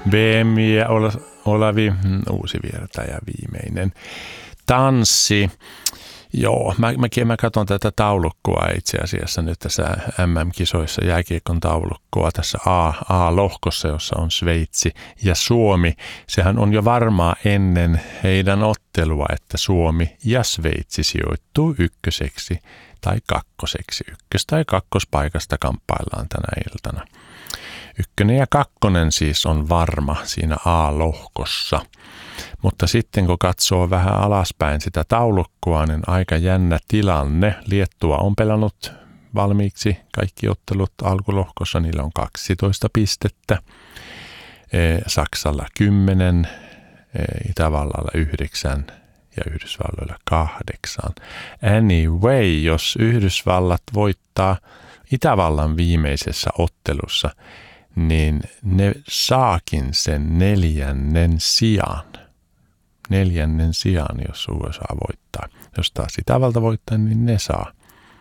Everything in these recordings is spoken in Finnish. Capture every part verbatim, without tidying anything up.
B M I ja Olavi, uusi viertäjä viimeinen. Tanssi. Joo, mä, mä, mä katson tätä taulukkoa itse asiassa nyt tässä M M-kisoissa, jääkiekon taulukkoa tässä A, A-lohkossa, jossa on Sveitsi ja Suomi. Sehän on jo varmaa ennen heidän ottelua, että Suomi ja Sveitsi sijoittuu ykköseksi tai kakkoseksi. Ykkös- tai kakkospaikasta kamppaillaan tänä iltana. Ykkönen ja kakkonen siis on varma siinä A-lohkossa. Mutta sitten kun katsoo vähän alaspäin sitä taulukkoa, niin aika jännä tilanne. Liettua on pelannut valmiiksi kaikki ottelut alkulohkossa, niillä on kaksitoista pistettä. Saksalla kymmenen, Itävallalla yhdeksän ja Yhdysvalloilla kahdeksan. Anyway, jos Yhdysvallat voittaa Itävallan viimeisessä ottelussa, niin ne saakin sen neljännen sijaan. Neljännen sijaan, jos U S A voittaa. Jos taas Itävalta voittaa, niin ne saa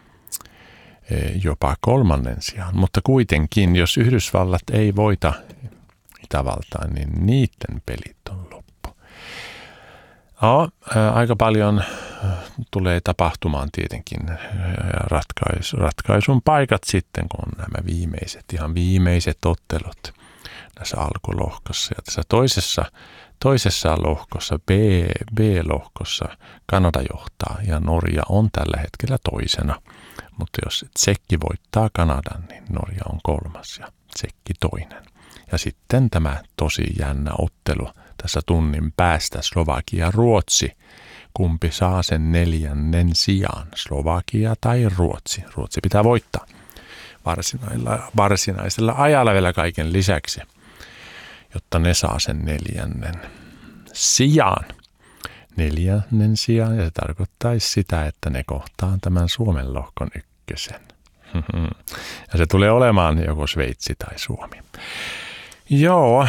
jopa kolmannen sijaan. Mutta kuitenkin, jos Yhdysvallat ei voita Itävaltaa, niin niiden pelit on loppu. No, aika paljon tulee tapahtumaan tietenkin ratkaisu, ratkaisun paikat sitten, kun on nämä viimeiset, ihan viimeiset ottelut tässä alkulohkossa. Ja tässä toisessa, toisessa lohkossa, B, B-lohkossa, Kanada johtaa ja Norja on tällä hetkellä toisena. Mutta jos Tsekki voittaa Kanadan, niin Norja on kolmas ja Tsekki toinen. Ja sitten tämä tosi jännä ottelu tässä tunnin päästä Slovakia-Ruotsi. Kumpi saa sen neljännen sijaan, Slovakia tai Ruotsi? Ruotsi pitää voittaa varsinaisella ajalla vielä kaiken lisäksi, jotta ne saa sen neljännen sijaan. Neljännen sijaan, ja se tarkoittaisi sitä, että ne kohtaa tämän Suomen lohkon ykkösen. Ja se tulee olemaan joko Sveitsi tai Suomi. Joo.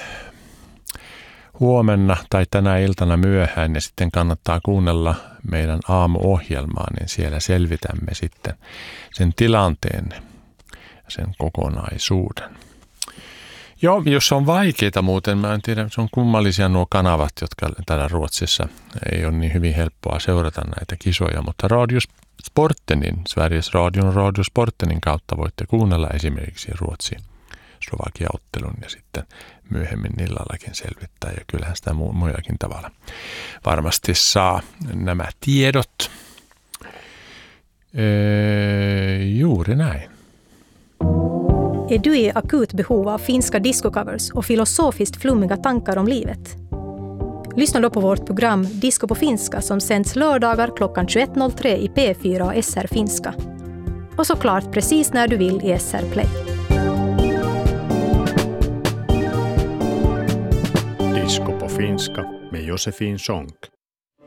Huomenna tai tänä iltana myöhään ja sitten kannattaa kuunnella meidän aamuohjelmaa, niin siellä selvitämme sitten sen tilanteen ja sen kokonaisuuden. Joo, jos on vaikeita muuten, mä en tiedä, se on kummallisia nuo kanavat, jotka täällä Ruotsissa ei ole niin hyvin helppoa seurata näitä kisoja, mutta Radio Sportenin, Sveriges Radion Radio Sportenin kautta voitte kuunnella esimerkiksi Ruotsin Slovakia-ottelun ja sitten myöhemmin illallakin selvittää ja kyllähän sitä mu- muillakin tavalla varmasti saa nämä tiedot. Öö, juuri näin. Är du i akut behov av finska discocovers och filosofiskt flummiga tankar om livet? Lyssna då på vårt program Disco på finska som sänds lördagar klockan tjugoett noll tre i P fyra och S R Finska. Och såklart precis när du vill i S R Play. Disco på finska med Josefin Sonck.